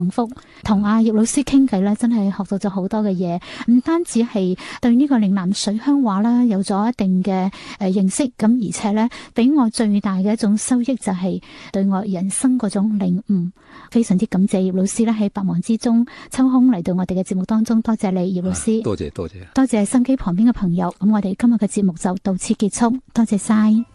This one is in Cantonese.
幸福。同阿葉老師傾偈咧，真係學到咗好多嘅嘢，唔單止係對呢個嶺南水鄉話啦有咗一定嘅認識，咁而且咧俾我最大嘅一種收益就係對我人生嗰種領悟。非常之感謝葉老師咧喺百忙之中抽空嚟到我哋嘅節目當中，多謝你葉老師。 多謝多謝心機旁邊嘅朋友。咁我哋今日嘅節目就到此結束，多謝晒。